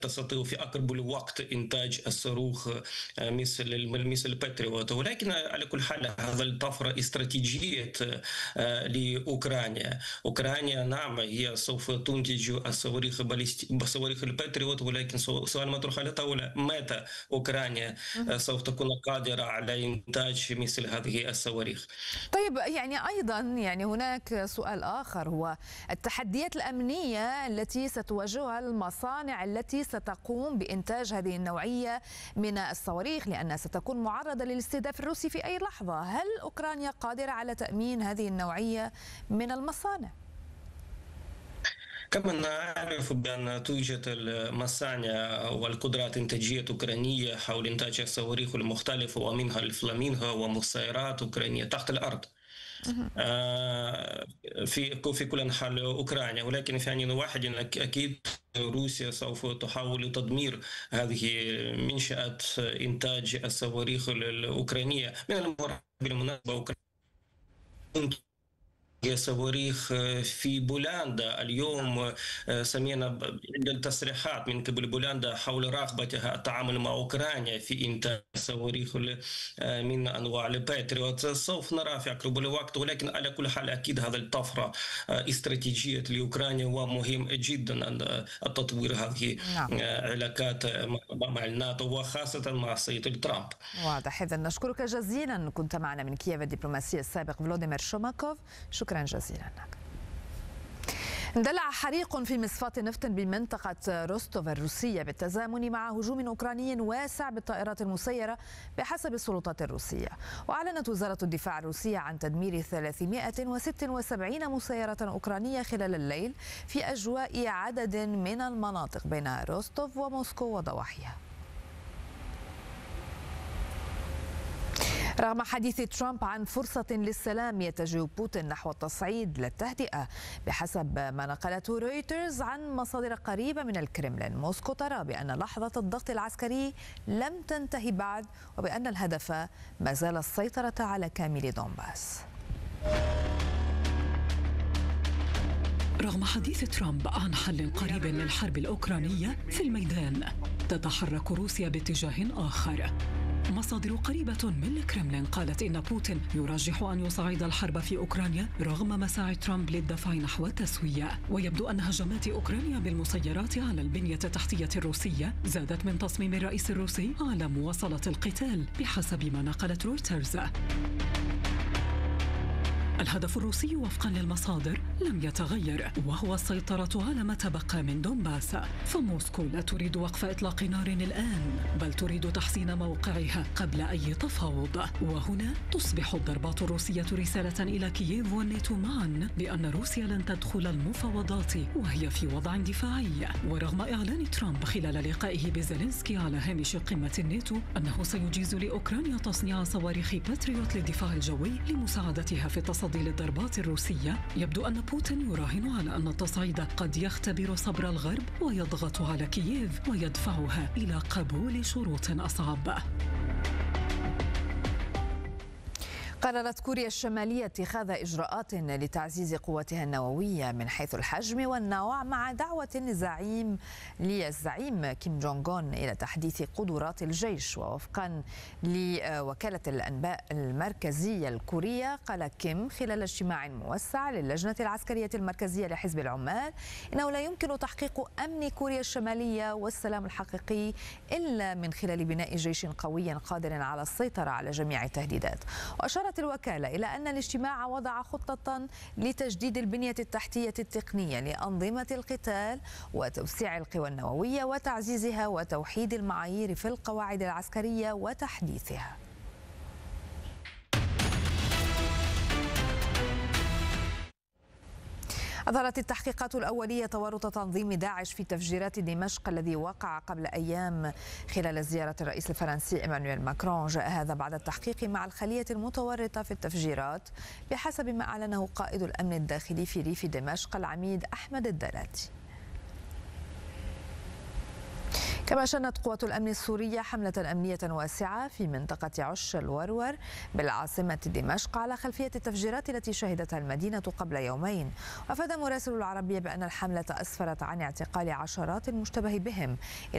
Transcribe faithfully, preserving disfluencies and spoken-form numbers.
تستطيع في أقرب الوقت إنتاج الصاروخ مثل مثل باتريوت، ولكن على كل حال هذا الطفرة استراتيجية لأوكرانيا. أوكرانيا نعم هي سوف تنتج الصواريخ صواريخ الباتريوت، ولكن سؤال مطروح على الطاولة: متى أوكرانيا سوف تكون قادرة على إنتاج مثل هذه الصواريخ؟ طيب، يعني أيضا يعني هناك سؤال آخر، هو التحديات الأمنية التي ستواجهها المصانع التي ستقوم بإنتاج هذه النوعية من الصواريخ، لأنها ستكون معرضة للاستهداف الروسي في أي لحظة. هل أوكرانيا قادرة على تأمين هذه النوعية من المصانع؟ كما نعرف بأن توجد المصانع والقدرات الإنتاجية الأوكرانية حول إنتاج الصواريخ المختلفة، ومنها الفلامينغا ومسيرات أوكرانية تحت الأرض في في كل أنحاء أوكرانيا. ولكن في آن واحد أكيد روسيا سوف تحاول تدمير هذه منشآت إنتاج الصواريخ الأوكرانية. من المرة بالمناسبة أوكرانيا صواريخ في بولندا اليوم، سمعنا عدة تصريحات من قبل بولندا حول رغبتها التعامل مع أوكرانيا في إنتاج صواريخ من أنواع الباتريوت. سوف نرى في أقرب الوقت، ولكن على كل حال أكيد هذا الطفرة استراتيجية لأوكرانيا، ومهم جدا أن تطوير هذه العلاقات مع الناتو وخاصة مع السيد ترامب. واضح. إذن نشكرك جزيلا، كنت معنا من كييف الدبلوماسي السابق فلوديمير شوماكوف، شكرا جزيلا لك. اندلع حريق في مصفاة نفط بمنطقة روستوف الروسية بالتزامن مع هجوم أوكراني واسع بالطائرات المسيرة بحسب السلطات الروسية. وأعلنت وزارة الدفاع الروسية عن تدمير ثلاثمائة وستة وسبعين مسيرة أوكرانية خلال الليل في أجواء عدد من المناطق بين روستوف وموسكو وضواحيها. رغم حديث ترامب عن فرصة للسلام، يتجه بوتين نحو التصعيد للتهدئة بحسب ما نقلته رويترز عن مصادر قريبة من الكرملين. موسكو ترى بأن لحظة الضغط العسكري لم تنتهي بعد، وبأن الهدف ما زال السيطرة على كامل دونباس. رغم حديث ترامب عن حل قريب للحرب الأوكرانية في الميدان، تتحرك روسيا باتجاه آخر. مصادر قريبة من الكرملين قالت إن بوتين يرجح أن يصعد الحرب في أوكرانيا رغم مساعي ترامب للدفع نحو التسوية. ويبدو أن هجمات أوكرانيا بالمسيرات على البنية التحتية الروسية زادت من تصميم الرئيس الروسي على مواصلة القتال بحسب ما نقلت رويترز. الهدف الروسي وفقا للمصادر لم يتغير، وهو السيطرة على ما تبقى من دونباس. فموسكو لا تريد وقف إطلاق نار الآن، بل تريد تحسين موقعها قبل أي تفاوض. وهنا تصبح الضربات الروسية رسالة إلى كييف والناتو معا بأن روسيا لن تدخل المفاوضات وهي في وضع دفاعي. ورغم إعلان ترامب خلال لقائه بزيلينسكي على هامش قمة الناتو أنه سيجيز لأوكرانيا تصنيع صواريخ باتريوت للدفاع الجوي لمساعدتها في التصدي للضربات الروسية، يبدو أن بوتين يراهن على أن التصعيد قد يختبر صبر الغرب ويضغط على كييف ويدفعها إلى قبول شروط أصعب. قررت كوريا الشمالية اتخاذ إجراءات لتعزيز قوتها النووية من حيث الحجم والنوع، مع دعوة للزعيم للزعيم كيم جونغ أون إلى تحديث قدرات الجيش. ووفقا لوكالة الأنباء المركزية الكورية، قال كيم خلال اجتماع موسع للجنة العسكرية المركزية لحزب العمال إنه لا يمكن تحقيق أمن كوريا الشمالية والسلام الحقيقي إلا من خلال بناء جيش قوي قادر على السيطرة على جميع التهديدات. وأشارت الوكالة إلى أن الاجتماع وضع خطة لتجديد البنية التحتية التقنية لأنظمة القتال وتوسيع القوى النووية وتعزيزها وتوحيد المعايير في القواعد العسكرية وتحديثها. أظهرت التحقيقات الأولية تورط تنظيم داعش في تفجيرات دمشق الذي وقع قبل أيام خلال زيارة الرئيس الفرنسي إيمانويل ماكرون. جاء هذا بعد التحقيق مع الخلية المتورطة في التفجيرات بحسب ما أعلنه قائد الأمن الداخلي في ريف دمشق العميد أحمد الدلاتي. كما شنت قوات الأمن السورية حملة أمنية واسعة في منطقة عش الورور بالعاصمة دمشق على خلفية التفجيرات التي شهدتها المدينة قبل يومين. وأفاد مراسل العربية بأن الحملة أسفرت عن اعتقال عشرات المشتبه بهم